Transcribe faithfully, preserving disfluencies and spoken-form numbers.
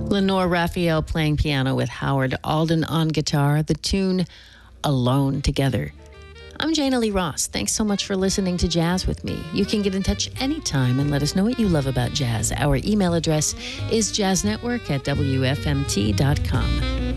Lenore Raphael playing piano with Howard Alden on guitar. The tune Alone Together. I'm Jana Lee Ross. Thanks so much for listening to Jazz with me. You can get in touch anytime and let us know what you love about jazz. Our email address is jazznetwork at w f m t dot com.